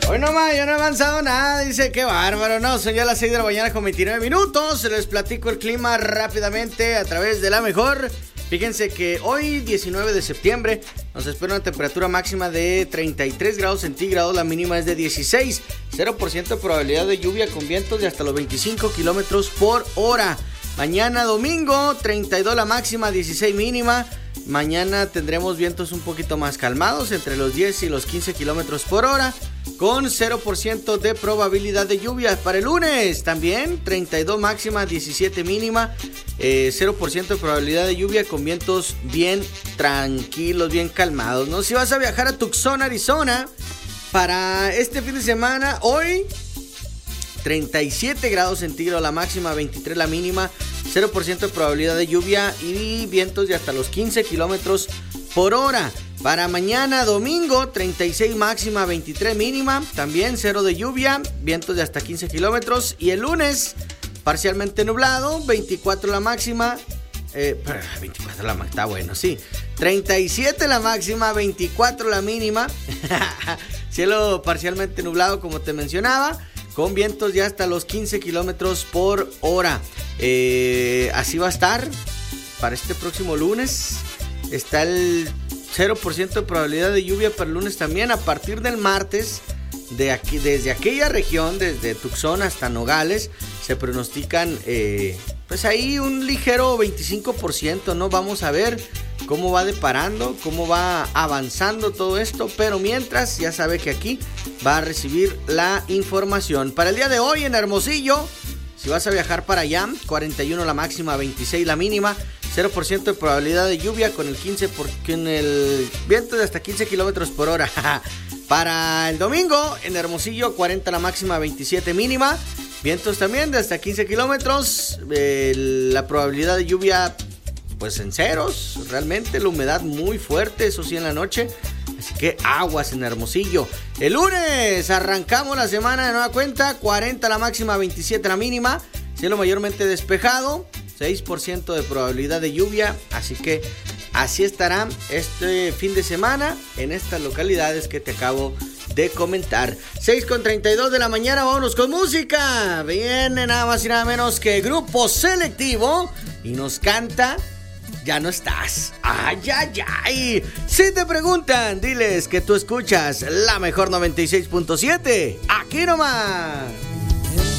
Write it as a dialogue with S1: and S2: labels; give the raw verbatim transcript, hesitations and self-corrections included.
S1: Hoy nomás, yo no he avanzado nada, dice, qué bárbaro, no, son ya las seis de la mañana con veintinueve minutos, les platico el clima rápidamente a través de la mejor. Fíjense que hoy, diecinueve de septiembre, nos espera una temperatura máxima de treinta y tres grados centígrados, la mínima es de dieciséis, cero por ciento de probabilidad de lluvia con vientos de hasta los veinticinco kilómetros por hora. Mañana domingo, treinta y dos la máxima, dieciséis mínima. Mañana tendremos vientos un poquito más calmados, entre los diez y los quince kilómetros por hora, con cero por ciento de probabilidad de lluvia. Para el lunes también, treinta y dos máxima, diecisiete mínima, eh, cero por ciento de probabilidad de lluvia con vientos bien tranquilos, bien calmados, ¿no? Si vas a viajar a Tucson, Arizona, para este fin de semana, hoy treinta y siete grados centígrados la máxima, veintitrés la mínima, cero por ciento de probabilidad de lluvia y vientos de hasta los quince kilómetros por hora. Para mañana domingo, treinta y seis máxima, veintitrés mínima, también cero de lluvia, vientos de hasta quince kilómetros. Y el lunes, parcialmente nublado, veinticuatro la máxima, eh, veinticuatro la máxima, está bueno, sí. treinta y siete la máxima, veinticuatro la mínima, cielo parcialmente nublado como te mencionaba, con vientos de hasta los quince kilómetros por hora. Eh, así va a estar para este próximo lunes. Está el cero por ciento de probabilidad de lluvia para el lunes también. A partir del martes, de aquí, desde aquella región, desde Tucson hasta Nogales, se pronostican eh, pues ahí un ligero veinticinco por ciento, ¿no? Vamos a ver cómo va deparando, cómo va avanzando todo esto, pero mientras ya sabe que aquí va a recibir la información. Para el día de hoy en Hermosillo, si vas a viajar para allá, cuarenta y uno la máxima, veintiséis la mínima, cero por ciento de probabilidad de lluvia con el quince por, con el viento de hasta quince kilómetros por hora. Para el domingo en Hermosillo, cuarenta la máxima, veintisiete mínima, vientos también de hasta quince kilómetros, eh, la probabilidad de lluvia pues en ceros, realmente la humedad muy fuerte, eso sí en la noche, así que aguas en Hermosillo. El lunes arrancamos la semana de nueva cuenta, cuarenta la máxima, veintisiete la mínima, cielo mayormente despejado, seis por ciento de probabilidad de lluvia, así que así estará este fin de semana en estas localidades que te acabo de comentar. seis con treinta y dos de la mañana, vámonos con música. Viene nada más y nada menos que Grupo Selectivo y nos canta Ya no estás. Ay, ay, ay. Si te preguntan, diles que tú escuchas la mejor noventa y seis punto siete. Aquí nomás.